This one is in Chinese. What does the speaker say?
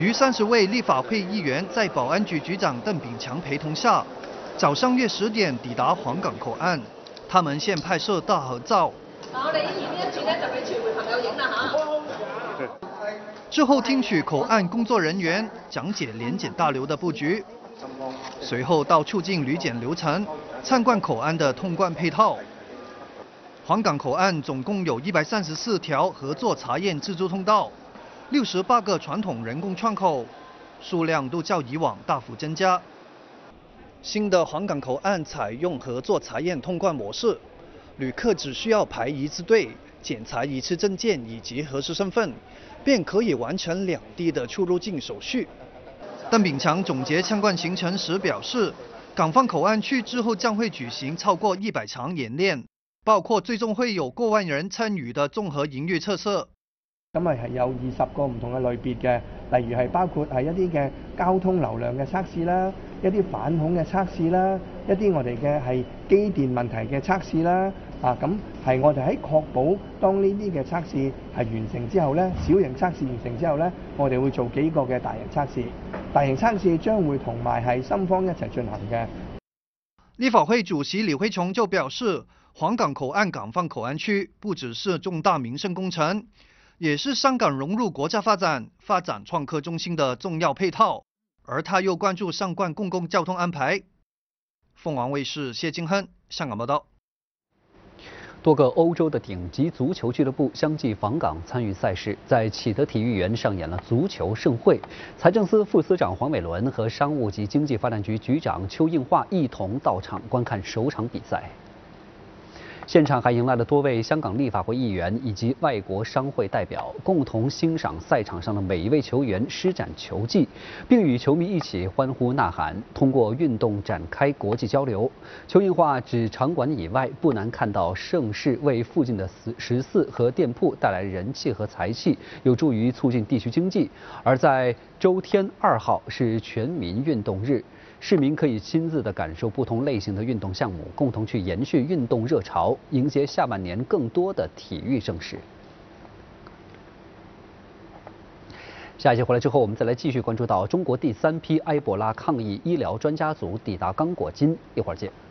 逾30位立法会议员在保安局局长邓炳强陪同下，早上约10點抵達黃港口岸。他們現拍攝大合照。我哋演完呢一轉咧，就俾傳媒朋友影啦嚇。之後聽取口岸工作人員講解聯檢大樓的佈局，隨後到促進旅檢流程，參觀口岸的通關配套。黃港口岸總共有134條合作查驗自助通道。68個傳統人工窗口，數量都較以往大幅增加。新的黃港口岸採用合作查驗通關模式，旅客只需要排一次隊，檢查一次證件以及核實身份，便可以完成兩地的出入境手續。鄧炳強總結參觀行程時表示，港方口岸區之後將會舉行超過100場演練，包括最終會有過萬人參與的綜合營運測試。 咁係有20個唔同嘅類別嘅，例如係包括係一啲嘅交通流量嘅測試啦，一啲反恐嘅測試啦，一啲我哋嘅係機電問題嘅測試啦，咁係我哋喺確保當呢啲嘅測試係完成之後呢，小型測試完成之後呢，我哋會做幾個嘅大型測試，大型測試將會同埋係深方一齊進行嘅。 立法會主席李慧瓊就表示，黃港口岸港方口岸區不只是重大民生工程，也是香港融入國家發展創科中心的重要配套，而他又關注相關公共交通安排。鳳凰衛視謝金亨香港報道。 多個歐洲的頂級足球俱樂部相繼訪港參與賽事，在啟德體育園上演了足球盛會。財政司副司長黃偉綸和商務及經濟發展局局長邱應華一同到場觀看首場比賽。現場還迎來了多位香港立法會議員以及外國商會代表，共同欣賞賽場上的每一位球員施展球技，並與球迷一起歡呼吶喊，通過運動展開國際交流。邱應華指場館以外不難看到盛事為附近的食肆和店鋪帶來人氣和財氣，有助於促進地區經濟。而在周天2號是全民運動日，市民可以親自地感受不同類型的運動項目，共同去延續運動熱潮，迎接下半年更多的體育盛事。下一節回來之後，我們再來繼續關注到中國第3批埃博拉抗疫醫療專家組抵達剛果金，一會兒見。